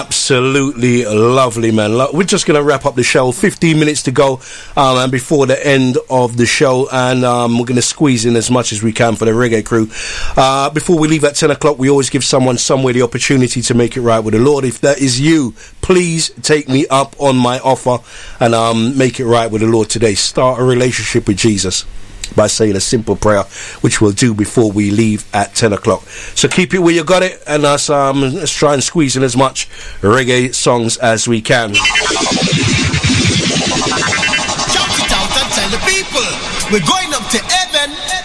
Absolutely lovely, man. We're just going to wrap up the show. 15 minutes to go, and before the end of the show, and we're going to squeeze in as much as we can for the reggae crew. Before we leave at 10 o'clock, we always give someone somewhere the opportunity to make it right with the Lord. If that is you, please take me up on my offer and make it right with the Lord today. Start a relationship with Jesus by saying a simple prayer, which we'll do before we leave at 10 o'clock. So keep it where you got it, and let's try and squeeze in as much reggae songs as we can. Shout it out and tell the people, we're going up to heaven.